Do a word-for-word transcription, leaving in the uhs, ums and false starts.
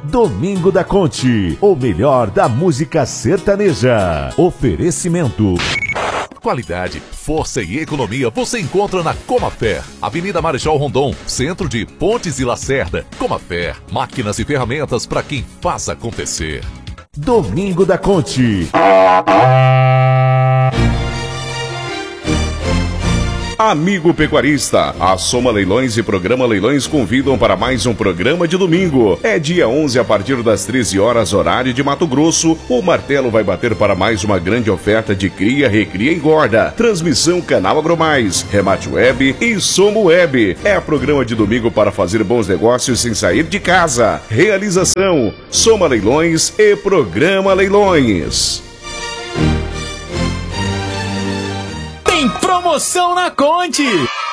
Domingo da Conte, o melhor da música sertaneja. Oferecimento. Qualidade, força e economia você encontra na Comafer, Avenida Marechal Rondon, centro de Pontes e Lacerda. Comafer, máquinas e ferramentas para quem faz acontecer. Domingo da Conte. Amigo pecuarista, a Soma Leilões e Programa Leilões convidam para mais um programa de domingo. É dia onze a partir das treze horas, horário de Mato Grosso. O martelo vai bater para mais uma grande oferta de cria, recria e engorda. Transmissão Canal Agromais, Remate Web e Somo Web. É programa de domingo para fazer bons negócios sem sair de casa. Realização, Soma Leilões e Programa Leilões. Tem promoção na Conte!